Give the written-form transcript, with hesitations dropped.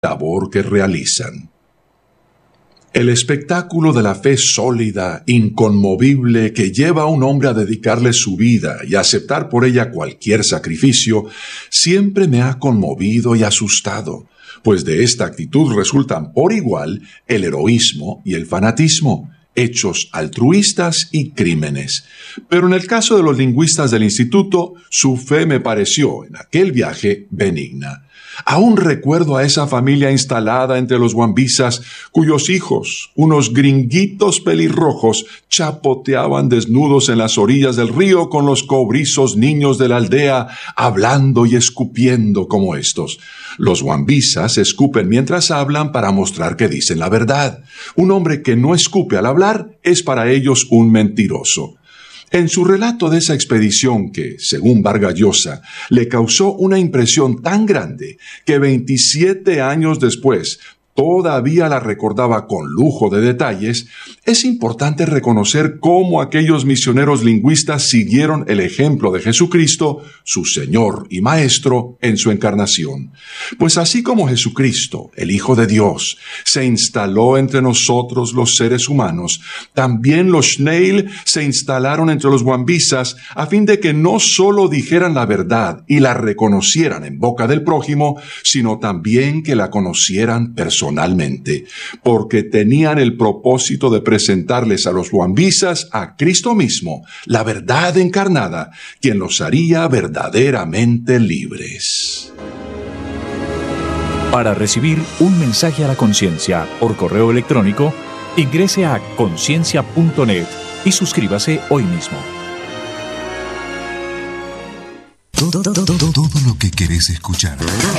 labor que realizan. El espectáculo de la fe sólida, inconmovible, que lleva a un hombre a dedicarle su vida y a aceptar por ella cualquier sacrificio, siempre me ha conmovido y asustado, pues de esta actitud resultan por igual el heroísmo y el fanatismo, hechos altruistas y crímenes. Pero en el caso de los lingüistas del instituto, su fe me pareció, en aquel viaje, benigna. Aún recuerdo a esa familia instalada entre los Wambisas, cuyos hijos, unos gringuitos pelirrojos, chapoteaban desnudos en las orillas del río con los cobrizos niños de la aldea, hablando y escupiendo como estos. Los Wambisas escupen mientras hablan para mostrar que dicen la verdad. Un hombre que no escupe al hablar es para ellos un mentiroso. En su relato de esa expedición que, según Vargas Llosa, le causó una impresión tan grande que 27 años después todavía la recordaba con lujo de detalles, es importante reconocer cómo aquellos misioneros lingüistas siguieron el ejemplo de Jesucristo, su Señor y Maestro, en su encarnación. Pues así como Jesucristo, el Hijo de Dios, se instaló entre nosotros los seres humanos, también los Schneil se instalaron entre los Wambisas a fin de que no solo dijeran la verdad y la reconocieran en boca del prójimo, sino también que la conocieran personalmente, porque tenían el propósito de presentarles a los Wambisas a Cristo mismo, la verdad encarnada, quien los haría verdaderamente libres. Para recibir un mensaje a la conciencia por correo electrónico, ingrese a conciencia.net y suscríbase hoy mismo. Todo lo que querés escuchar